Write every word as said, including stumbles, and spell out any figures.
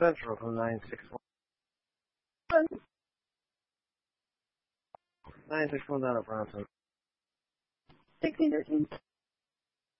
Central from nine six one. nine six one down at Bronson. sixteen thirteen.